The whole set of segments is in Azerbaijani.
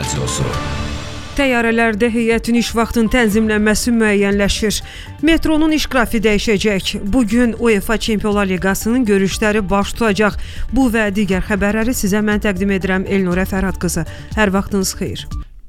Radiosu. Təyyarələrdə heyətin iş vaxtının tənzimlənməsi müəyyənləşir. Metronun iş qrafi dəyişəcək. Bugün UEFA Çempionlar Liqasının görüşləri baş tutacaq. Bu və digər xəbərləri sizə mən təqdim edirəm Elnurə Fərhad qızı. Hər vaxtınız xeyir.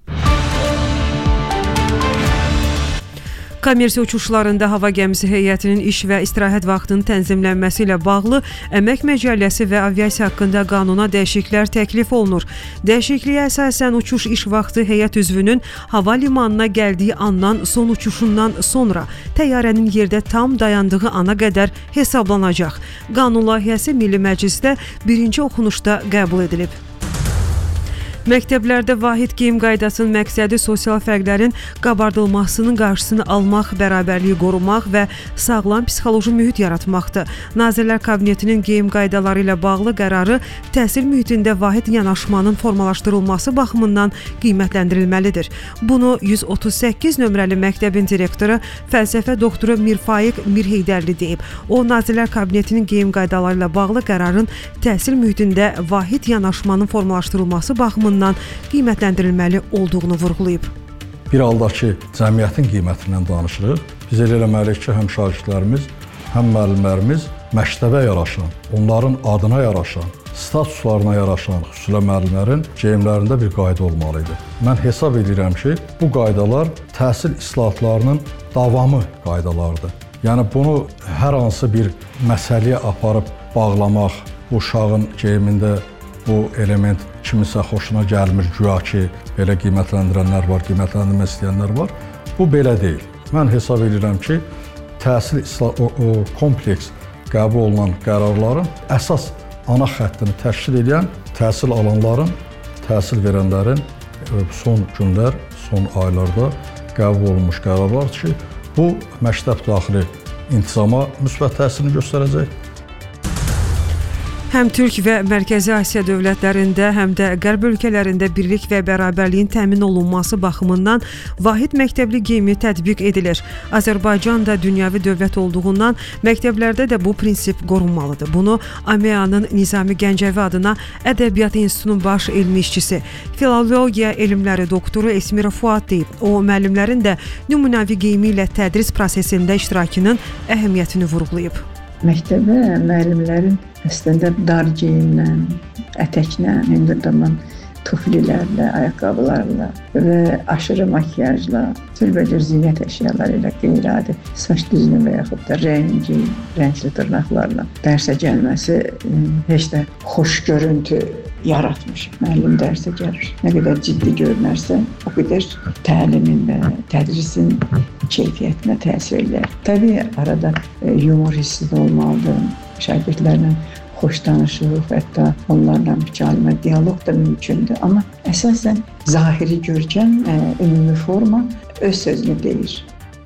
Kommersiya uçuşlarında hava gəmisi heyətinin iş və istirahət vaxtının tənzimlənməsi ilə bağlı Əmək Məcəlləsi və aviasiya haqqında qanuna dəyişikliklər təklif olunur. Dəyişikliyə əsasən uçuş iş vaxtı heyət üzvünün hava limanına gəldiyi andan son uçuşundan sonra təyyarənin yerdə tam dayandığı ana qədər hesablanacaq. Qanun layihəsi Milli Məclisdə birinci oxunuşda qəbul edilib. Məktəblərdə vahid geyim qaydasının məqsədi sosial fərqlərin qabardılmasının qarşısını almaq, bərabərliyi qorumaq və sağlam psixoloji mühit yaratmaqdır. Nazirlər Kabinetinin geyim qaydaları ilə bağlı qərarı təhsil mühitində vahid yanaşmanın formalaşdırılması baxımından qiymətləndirilməlidir. Bunu 138 nömrəli məktəbin direktoru, fəlsəfə doktoru Mirfaiq Mirheydərli deyib. O, Nazirlər Kabinetinin geyim qaydaları ilə bağlı qərarın təhsil mühitində vahid yanaşmanın formalaşdırılması baxımından qiymətləndirilməli olduğunu vurğulayıb. Bir haldakı cəmiyyətin qiymətindən danışırıq. Biz elə eləməliyik ki, həm şagirdlərimiz, həm müəllimlərimiz məktəbə yaraşan, onların adına yaraşan, statuslarına yaraşan xüsusilə müəllimlərin geyimlərində bir qayda olmalıdır. Mən hesab edirəm ki, bu qaydalar təhsil islahatlarının davamı qaydalardır. Yəni bunu hər hansı bir məsələyə aparıb bağlamaq, bu uşağın geyimində bu element kimisə xoşuna gəlmir, güya ki, belə qiymətləndirənlər var, qiymətləndirmək istəyənlər var. Bu belə deyil. Mən hesab edirəm ki, təhsil kompleks qəbul olunan qərarların əsas ana xəttini təşkil edən təhsil alanların, təhsil verənlərin son günlər, son aylarda qəbul olunmuş qərarlardır ki, bu məktəb daxili intizama müsbət təsirini göstərəcək. Həm Türk və Mərkəzi Asiya dövlətlərində, həm də Qərb ölkələrində birlik və bərabərliyin təmin olunması baxımından vahid məktəbli geyimi tətbiq edilir. Azərbaycan da dünyəvi dövlət olduğundan məktəblərdə də bu prinsip qorunmalıdır. Bunu AMEA-nın Nizami Gəncəvi adına Ədəbiyyat İnstitutunun baş elmi işçisi, filologiya elmləri doktoru Esmira Fuad deyib. O, müəllimlərin də nümunəvi geyimi ilə tədris prosesində iştirakının əhəmiyyətini vurğulayıb. Məktəbə müəllimlərin əslində dar geyimlə, ətəklə, hündürdaman tuflilərlə, ayaqqabılarla və aşırı makiyajla, türbəcür zinət əşyaları ilə qeyri-adi saç düzünü və yaxud da rəngli dırnaqlarla dərsə gəlməsi heç də xoş görüntü yaratmış. Müəllim dərsə gəlir. Nə qədər ciddi görünərsə, o qədər təlimin və tədrisin keyfiyyətinə təsir edər. Təbii arada yumor hissi də olmalıdır. Şagirdlərlə xoş danışıq, hətta onlarla mükalimə, dialoq da mümkündür. Amma əsasən zahiri görkəm, ümumi forma öz sözünü deyir.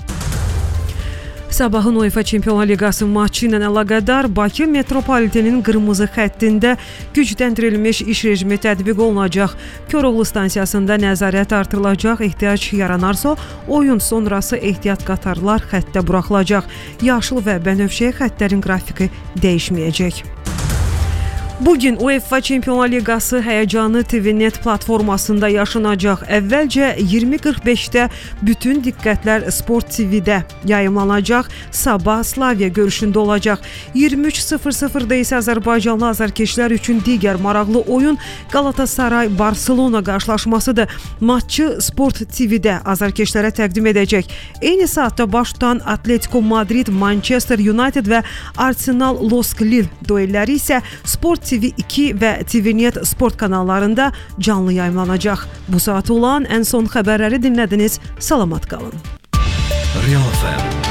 Sabahın UEFA Çempionlar Liqası maçı ilə əlaqədar Bakı metropoliteninin qırmızı xəttində gücləndirilmiş iş rejimi tətbiq olunacaq. Koroğlu stansiyasında nəzarət artırılacaq, ehtiyac yaranarsa oyun sonrası ehtiyat qatarlar xəttə buraxılacaq. Yaşıl və bənövşəyi xəttlərin qrafiki dəyişməyəcək. Bugün UEFA Çempionlar Liqası həyəcanı TVNet platformasında yaşanacaq. Əvvəlcə 20:45-də bütün diqqətlər Sport TV-də yayımlanacaq. Sabah Slavia görüşündə olacaq. 23:00-da isə Azərbaycanlı azarkeşlər üçün digər maraqlı oyun Galatasaray-Barselona qarşılaşmasıdır. Maçı Sport TV-də azarkeşlərə təqdim edəcək. Eyni saatda baş tutan Atletico Madrid, Manchester United və Arsenal Lille duelləri isə Sport TV 2 və TVNet Sport kanallarında canlı yayımlanacaq. Bu saat olan ən son xəbərləri dinlədiniz. Salamat qalın. Real FM